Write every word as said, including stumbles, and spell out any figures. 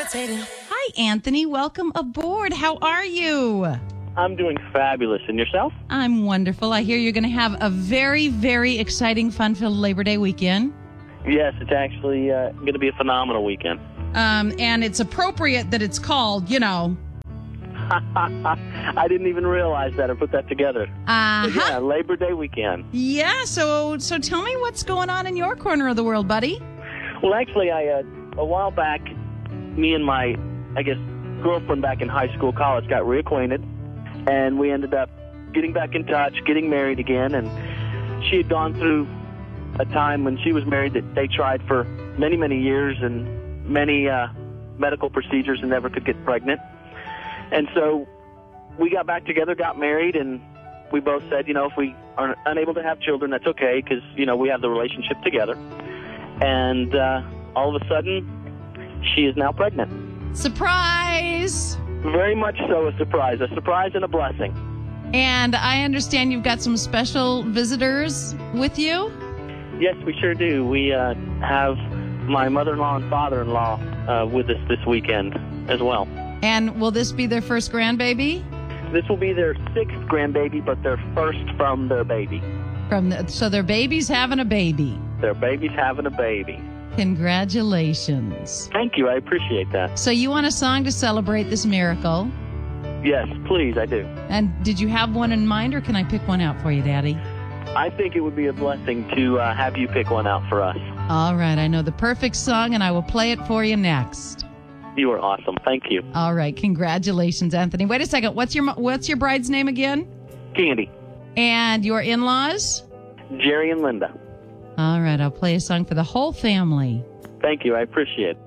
levitating. Hi, Anthony. Welcome aboard. How are you? I'm doing fabulous. And yourself? I'm wonderful. I hear you're going to have a very, very exciting, fun-filled Labor Day weekend. Yes, it's actually uh, going to be a phenomenal weekend. Um, and it's appropriate that it's called, you know. I didn't even realize that or put that together. Uh-huh. But yeah, Labor Day weekend. Yeah, so so tell me what's going on in your corner of the world, buddy. Well, actually, I uh, a while back, me and my, I guess, girlfriend back in high school, college, got reacquainted, and we ended up getting back in touch, getting married again, and she had gone through a time when she was married that they tried for many, many years and many uh, medical procedures and never could get pregnant. And so we got back together, got married, and we both said, you know, if we are unable to have children, that's okay because, you know, we have the relationship together. And uh, all of a sudden, she is now pregnant. Surprise! Very much so a surprise. A surprise and a blessing. And I understand you've got some special visitors with you? Yes, we sure do. We uh, have my mother-in-law and father-in-law uh, with us this weekend as well. And will this be their first grandbaby? This will be their sixth grandbaby, but their first from their baby. From the, so their baby's having a baby. Their baby's having a baby. Congratulations. Thank you. I appreciate that. So you want a song to celebrate this miracle? Yes, please, I do. And did you have one in mind, or can I pick one out for you, Daddy? I think it would be a blessing to uh, have you pick one out for us. All right. I know the perfect song, and I will play it for you next. You are awesome. Thank you. All right. Congratulations, Anthony. Wait a second. What's your what's your bride's name again? Candy. And your in-laws? Jerry and Linda. All right. I'll play a song for the whole family. Thank you. I appreciate it.